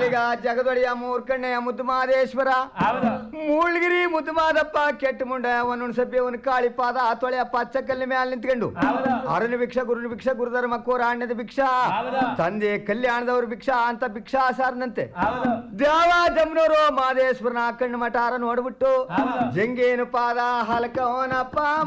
ಈಗ ಜಗದೊಡೆಯ ಮೂರ್ಕಣ್ಣೆಯ ಮುದ್ದು ಮಾದೇಶ್ವರ ಮೂಳ್ಗಿರಿ ಮುದ್ದು ಮಾದಪ್ಪ ಕೆಟ್ಟ ಮುಂಡ ಒಂದೊಂದು ಸಭೆ ಒಂದು ಕಾಳಿ ಪಾದ ತೊಳೆಯ ಪಚ್ಚಕಲ್ಲಿ ಮ್ಯಾಲ ನಿಂತ್ಕೊಂಡು ಅರಣ ಭಿಕ್ಷ ಗುರುನ ಭಿಕ್ಷ ಗುರುಧರ್ಮ ಕೋರಾಣ್ಯದ ಭಿಕ್ಷಾ ತಂದೆ ಕಲ್ಯಾಣದವ್ರ ಭಿಕ್ಷಾ ಅಂತ ಭಿಕ್ಷಾ ಸಾರನಂತೆ ದೇವ ಜಮ್ನವರು ಮಾದೇಶ್ವರನ ಕಣ್ಣು ಮಠಾರ ನೋಡ್ಬಿಟ್ಟು ಜಂಗೇನು ಪಾದ ಹಲಕವನಪ್ಪ